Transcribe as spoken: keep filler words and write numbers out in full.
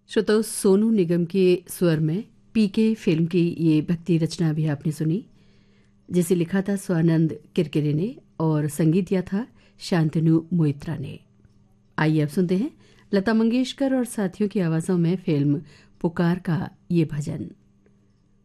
श्रोताओं, सोनू निगम के स्वर में पीके फिल्म की ये भक्ति रचना भी आपने सुनी, जिसे लिखा था स्वानंद किरकिरे ने और संगीत दिया था शांतनु मोइत्रा ने। आइए अब सुनते हैं लता मंगेशकर और साथियों की आवाज़ों में फिल्म पुकार का ये भजन।